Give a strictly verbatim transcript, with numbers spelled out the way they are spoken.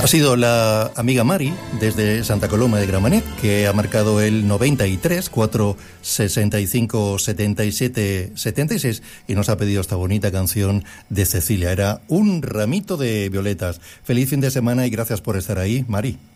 Ha sido la amiga Mari, desde Santa Coloma de Gramenet, que ha marcado el noventa y tres, cuatro sesenta y cinco, setenta y siete, setenta y seis y nos ha pedido esta bonita canción de Cecilia. Era Un ramito de violetas. Feliz fin de semana y gracias por estar ahí, Mari.